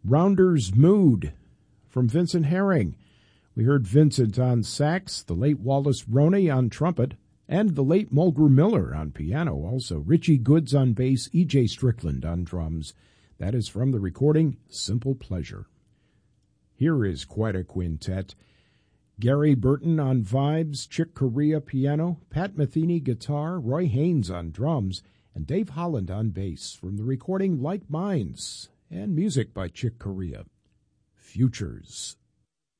Rounder's Mood from Vincent Herring. We heard Vincent on sax, the late Wallace Roney on trumpet, and the late Mulgrew Miller on piano. Also, Richie Goods on bass, E.J. Strickland on drums. That is from the recording Simple Pleasure. Here is quite a quintet. Gary Burton on vibes, Chick Corea piano, Pat Metheny guitar, Roy Haynes on drums, and Dave Holland on bass from the recording Like Minds, and music by Chick Corea. Futures.